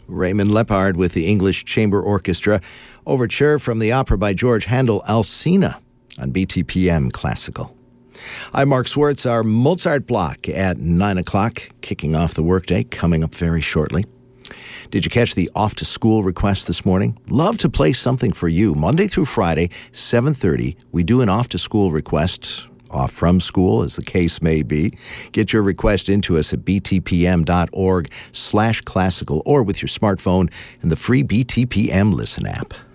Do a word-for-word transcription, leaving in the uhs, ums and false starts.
Raymond Lepard with the English Chamber Orchestra. Overture from the opera by George Handel, Alcina, on B T P M Classical. I'm Mark Swartz. Our Mozart block at nine o'clock, kicking off the workday, coming up very shortly. Did you catch the off-to-school request this morning? Love to play something for you. Monday through Friday, seven thirty, we do an off-to-school request, off from school, as the case may be. Get your request into us at btpm.org slash classical or with your smartphone and the free B T P M Listen app.